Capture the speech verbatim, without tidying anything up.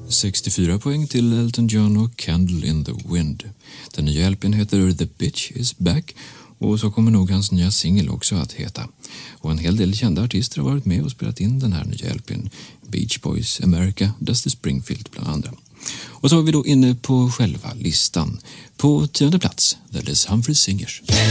sextiofyra poäng till Elton John och Candle in the Wind. Den nya L P:n heter The Bitch is Back och så kommer nog hans nya singel också att heta. Och en hel del kända artister har varit med och spelat in den här nya L P:n. Beach Boys, America, Dusty Springfield bland andra. Och så var vi då inne på själva listan. På tionde plats, The Les Humphreys Singers.